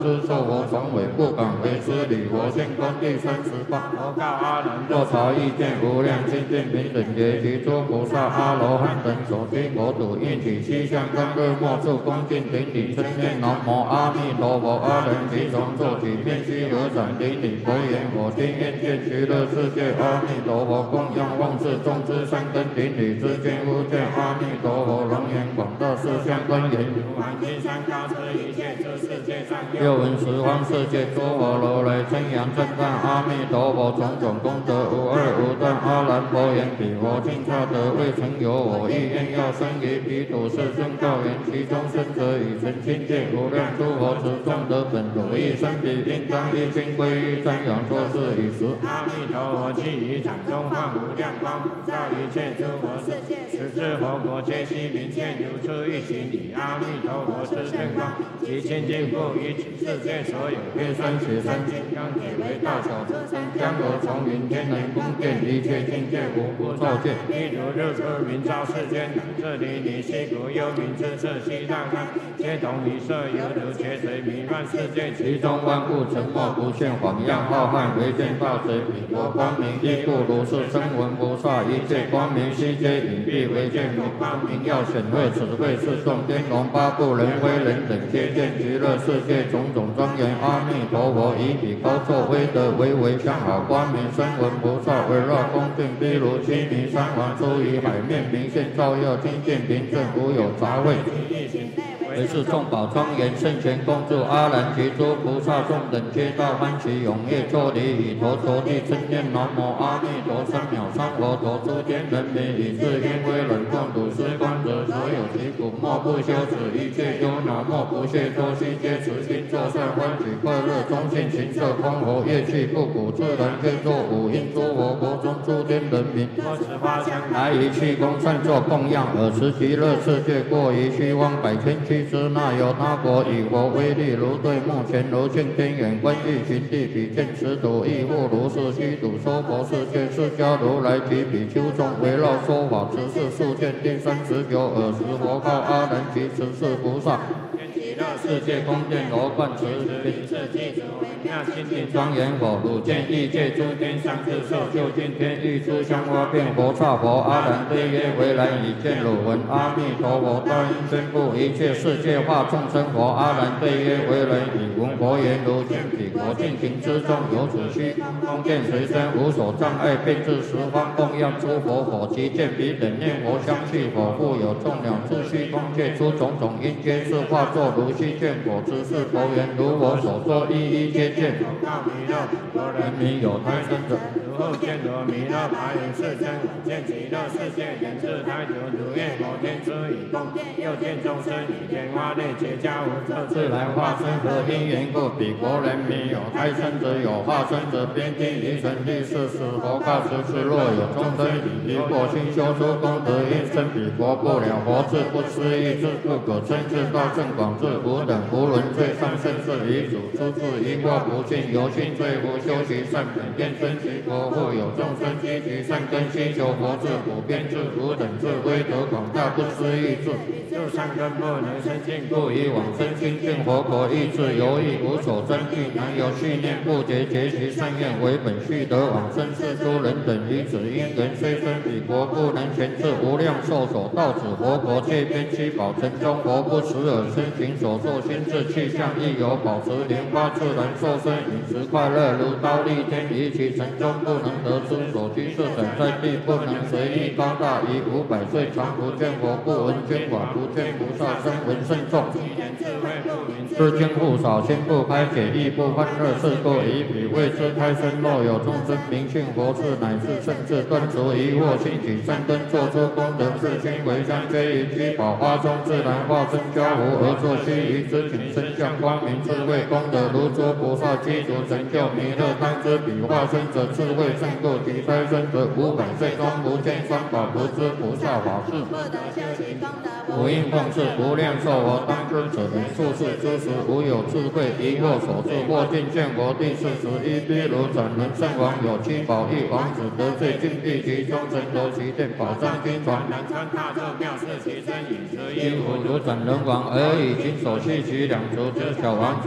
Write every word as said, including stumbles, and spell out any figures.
知受我传委不敢为师礼，我现公第三十八。我告阿难，若察意见无量清净平等觉，其诸菩萨阿罗汉等所居国土，应起西向根日末处恭敬顶礼，称念南无阿弥陀佛。阿人即从坐起，面须合掌顶礼，佛言：我今愿见极乐世界阿弥陀佛，供养万世众之三根顶礼，知见无见阿弥陀佛，龙颜广大世相观言：如满金山高持一切诸世界上六闻十方世界诸佛如来称扬赞叹阿弥陀佛，种种功德无二无断。阿难佛言：彼佛尽刹得未曾有我意愿要生于彼土世尊告言：其中生者以成清界无量诸佛持众德本如意生彼应当一心归依瞻仰作是以时。阿弥陀佛既于场中放无量光，普照一切诸佛世界，十智佛国皆悉明现，如出一行以阿弥陀佛之圣光，其清净故于世界所有月山雪山金刚体为大小诸山江河从云天人宫殿一切境界无不照见，譬如日出明照世间，乃至离离西谷幽冥之色西大干，皆同一色，犹如劫水弥漫世界，其中万物沉默不现，晃样浩瀚，唯见大水彼国光明，亦复如是声闻菩萨一切光明悉皆隐蔽，唯见如光明耀显赫，此谓是众天龙八部人非人等皆见极乐世界种种庄严。阿弥陀佛以彼高坐威德为为相好光明声闻菩萨围绕恭敬，譬如须弥山王出于海面，明现照耀清净平正，无有杂秽。为是众宝庄严圣贤恭祝阿难及诸菩萨众等皆大欢喜踊跃作礼，以头着地称念南无阿弥陀三藐三佛陀，诸天人民以至因为忍共睹施观者，所有其苦莫不修持，一切忧恼莫不懈脱，悉皆持心作善，欢喜快乐中性情色空活，乐器不鼓自然皆作五音，诸佛国中诸天人民多持花香来于气功善作供养，尔时极乐世界过于虚妄百千俱之那有他国以佛威力如对目前如镜天眼观欲寻地比见此土，亦复如是虚土娑婆世界，释迦如来及比丘众围绕说法，此事数见第三十九。尔时佛告阿难及十四菩萨：极乐世界宫殿罗贯持名世记主微妙清净庄严佛，汝见异界诸天相自受，就近天欲出香花遍佛刹佛。阿难对曰：为然已见汝闻阿弥陀佛大应宣布一切世界化众生佛。阿难对曰：为然已闻佛言，如见彼国尽情之中，有此虚空殿随身，无所障碍，遍至十方供养诸佛佛。即见彼等念佛相续佛，复有众鸟诸虚空界出种种因，皆是化作如虚见佛之是佛言：如我所作一一皆见。告弥勒，佛人民有胎生者，如后见罗弥勒白云世尊，我见极乐世界人自胎土，如愿佛天出以供殿，又见众生以天花类结跏无色自来化身，何因缘故？彼国人民有胎生者，有化身者，边听离尘历世时，佛告十是：若有众生以离过心修出功德，因生彼国不了佛智，不思议智，不可称智大圣广智，无等无伦最上甚至遗主出自一过不尽，由心罪无修习善本，愿生其国，复有众生积集善根，希求佛智，普遍智，无等智，威德广大，不思议智，就善根不能生尽，故以往生清净佛国意志犹豫，无所争议，难有续念不竭，结其善愿为本，续得往生是诸人等于此因缘，虽生彼国不能全至无量寿所到此佛国，界边七宝城中佛不时而身形所作心智气象，亦有保持莲花自然受身，饮食快乐如刀立天，于其城中不能得知所居是等在地，不能随意高大，于五百岁常不见佛，不闻经法，不见菩萨声闻甚众，知经不少，心不开解，亦不欢乐，是故以彼为之开生。若有众生明信佛智，乃至甚至断除疑惑，兴起善根，做出功德，是心为香，皆于居宝花中自然化身交互，而作须臾之景，身相光明，智慧功德如诸菩萨积足成就弥勒，当知彼化身者智慧胜过其胎生者，五百岁中不见三宝，不知菩萨法事，不得修其功德，无应奉事，无量寿佛。当知此人处世之时，无有智慧，疑惑所致，或尽见佛第四十一，譬如转轮圣王有七宝，一王子得罪禁闭其中，神头其殿，宝藏金床，南川大众妙事其身，饮食衣服如转轮王，而以金手系其两足之小王子。